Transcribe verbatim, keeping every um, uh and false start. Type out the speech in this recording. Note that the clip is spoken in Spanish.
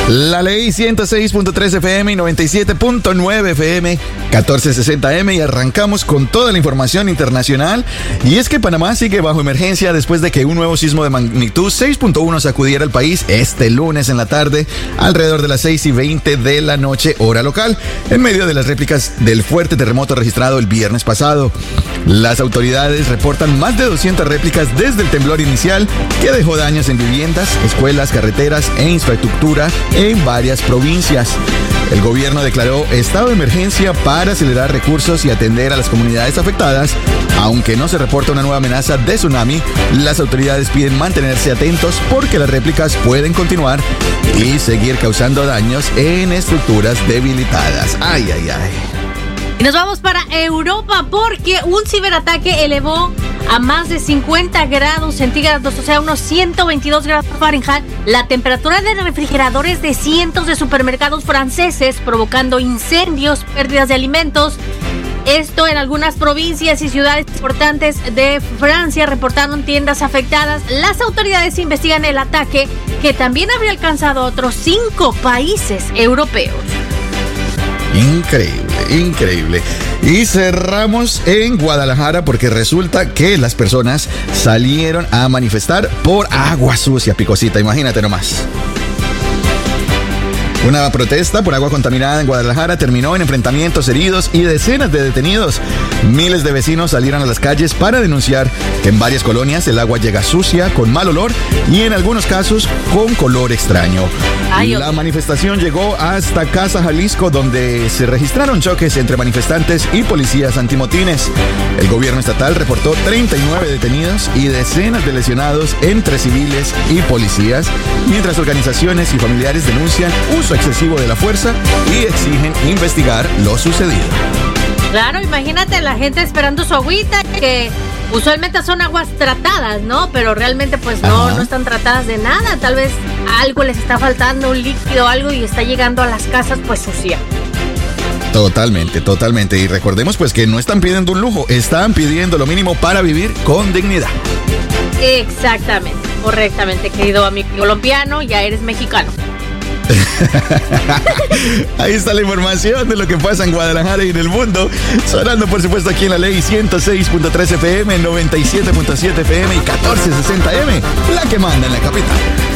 La ley ciento seis punto tres F M y noventa y siete punto nueve F M, catorce sesenta M, y arrancamos con toda la información internacional. Y es que Panamá sigue bajo emergencia después de que un nuevo sismo de magnitud seis punto uno sacudiera el país este lunes en la tarde, alrededor de las seis y veinte de la noche, hora local, en medio de las réplicas del fuerte terremoto registrado el viernes pasado. Las autoridades reportan más de doscientas réplicas desde el temblor inicial, que dejó daños en viviendas, escuelas, carreteras e infraestructura en varias provincias. El gobierno declaró estado de emergencia para acelerar recursos y atender a las comunidades afectadas. Aunque no se reporta una nueva amenaza de tsunami, las autoridades piden mantenerse atentos porque las réplicas pueden continuar y seguir causando daños en estructuras debilitadas. Ay, ay, ay. Y nos vamos para Europa porque un ciberataque elevó a más de cincuenta grados centígrados, o sea, unos ciento veintidós grados Fahrenheit, la temperatura de refrigeradores de cientos de supermercados franceses, provocando incendios, pérdidas de alimentos. Esto en algunas provincias y ciudades importantes de Francia reportaron tiendas afectadas. Las autoridades investigan el ataque, que también habría alcanzado a otros cinco países europeos. Increíble, increíble. Y cerramos en Guadalajara porque resulta que las personas salieron a manifestar por agua sucia, Picosita, imagínate nomás. Una protesta por agua contaminada en Guadalajara terminó en enfrentamientos, heridos y decenas de detenidos. Miles de vecinos salieron a las calles para denunciar que en varias colonias el agua llega sucia, con mal olor y en algunos casos con color extraño. Ay, La manifestación llegó hasta Casa Jalisco, donde se registraron choques entre manifestantes y policías antimotines. El gobierno estatal reportó treinta y nueve detenidos y decenas de lesionados entre civiles y policías, mientras organizaciones y familiares denuncian uso excesivo de la fuerza y exigen investigar lo sucedido. Claro, imagínate la gente esperando su agüita, que usualmente son aguas tratadas, ¿no? Pero realmente pues no, no están tratadas de nada. Tal vez algo les está faltando, un líquido o algo, y está llegando a las casas pues sucia. Totalmente, totalmente. Y recordemos pues que no están pidiendo un lujo, están pidiendo lo mínimo para vivir con dignidad. Exactamente, correctamente, querido amigo colombiano, ya eres mexicano. Ahí está la información de lo que pasa en Guadalajara y en el mundo. Sonando por supuesto aquí en la ley ciento seis punto tres F M, noventa y siete punto siete F M y catorce sesenta M, la que manda en la capital.